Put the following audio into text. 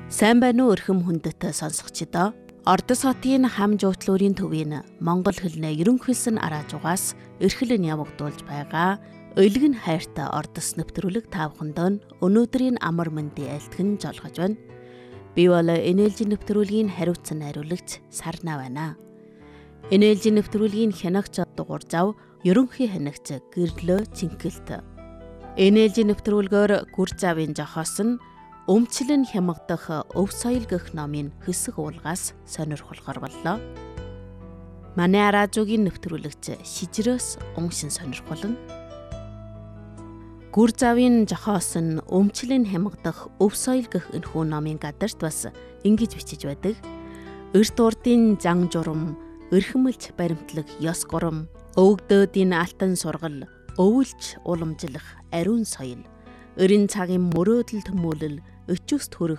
Сайн байна уу өрхөм хүндэт сонсогчдоо. Ордос хотын хам жуутлуурын төвийн Монгол хэлний ерөнхийлсөн араажугаас эрхлэн явагдуулж байгаа Өөлгөн хайртай ордос нэвтрүүлэг таавхандаа өнөөдрийн амар мэндийн айлтгэн жолгож байна. Би бол энээлжийн нэвтрүүлгийн хариуцсан найруулагч Сарна байна. Энээлжийн нэвтрүүлгийн хянагч дугуйр зав ерөнхий хянагч Гэрлөө Цэнгэлт. Энээлжийн нэвтрүүлгээр гүр завын жохоос нь өмчлөн хямгадах өв соёл гэх номын хэсэг уулгаас сонирхолгоор боллоо. Манай араажуугийн нэвтрүүлэгч шижрөөс уншин сонирхолно. Гүр завын жохоос нь өмчлөн хямгадах өв соёл гэх энэхүү номын гадарт бас ингэж бичиж байдаг. Эрт урдын зан журам, эрхэмлж баримтлаг ёс гурам, өвгдөөдийн алтан сургал, өвөлж уламжлах ариун соёл, өрийн цагийн мөрөөдөл төмөөлөл, өчөөс төрөх